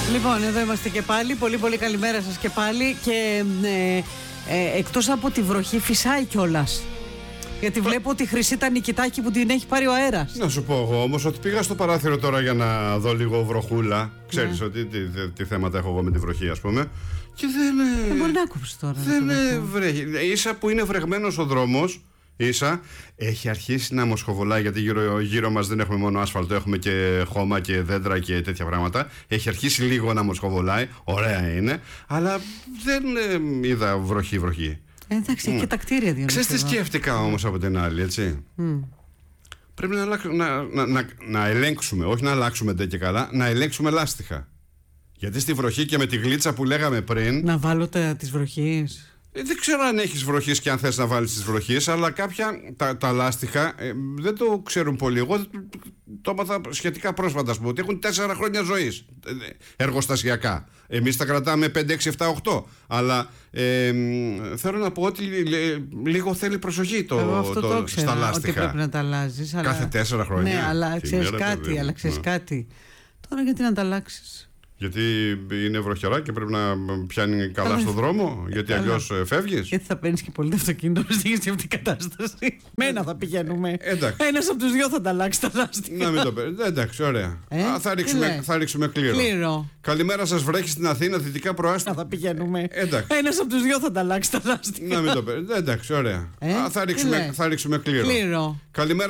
Λοιπόν, εδώ είμαστε και πάλι. Πολύ πολύ καλημέρα σας και πάλι. Και εκτός από τη βροχή φυσάει κιόλας. Γιατί βλέπω ότι η Χρυσή τα νικητάκι που την έχει πάρει ο αέρας. Να σου πω εγώ όμως ότι πήγα στο παράθυρο τώρα για να δω λίγο βροχούλα. Ξέρεις ότι τι θέματα έχω εγώ με τη βροχή, ας πούμε. Και δεν μπορεί να κόψει τώρα. Δεν βρέχει. Ίσα που είναι βρεγμένος ο δρόμος, ίσα έχει αρχίσει να μοσχοβολάει. Γιατί γύρω μας δεν έχουμε μόνο άσφαλτο, έχουμε και χώμα και δέντρα και τέτοια πράγματα. Έχει αρχίσει λίγο να μοσχοβολάει. Ωραία είναι. Αλλά δεν είδα βροχή. Εντάξει, και τα κτίρια διότι. Ξέρεις τι σκέφτηκα όμως από την άλλη, έτσι. Πρέπει να ελέγξουμε, όχι να αλλάξουμε ντε και καλά, να ελέγξουμε λάστιχα. Γιατί στη βροχή και με τη γλίτσα που λέγαμε πριν. Να βάλω της βροχής. Δεν ξέρω αν έχεις βροχής και αν θες να βάλεις τις βροχής, αλλά κάποια τα λάστιχα δεν το ξέρουν πολύ. Εγώ το έμαθα σχετικά πρόσφατα, πούμε, ότι έχουν 4 χρόνια ζωής εργοστασιακά. Εμείς τα κρατάμε 5, 6, 7, 8. Αλλά θέλω να πω ότι λίγο θέλει προσοχή στα λάστιχα. Ότι πρέπει να τα αλλάζεις. Κάθε 4 χρόνια. Ναι, αλλά ξέρεις κάτι. Τώρα γιατί να τα αλλάξεις? Γιατί είναι βροχερά και πρέπει να πιάνει καλά στον δρόμο, γιατί αλλιώς φεύγεις. Γιατί θα παίρνεις και πολύ το αυτοκίνητο να στείλεις σε αυτήν την κατάσταση. Μένα θα πηγαίνουμε. Ένας από τους δύο θα τα αλλάξει τα λάστιχα. Να μην το παίρνεις. Εντάξει, ωραία. Θα ρίξουμε κλήρο. Καλημέρα σας, βρέχει στην Αθήνα, δυτικά προάστια. Θα πηγαίνουμε. Εντάξει. Ένας από τους δύο θα τα αλλάξει τα λάστιχα. Να μην το παίρνεις. Εντάξει, ωραία. Θα ρίξουμε κλήρο. Καλημέρα.